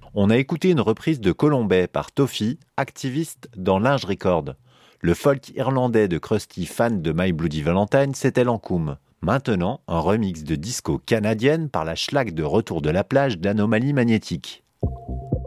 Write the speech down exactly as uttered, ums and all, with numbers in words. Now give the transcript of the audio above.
On a écouté une reprise de Colombais par Toffee, activiste dans Linge Record. Le folk irlandais de Krusty, fan de My Bloody Valentine, c'était Lankoum. Maintenant, un remix de disco canadienne par la schlag de Retour de la plage d'Anomalie magnétique.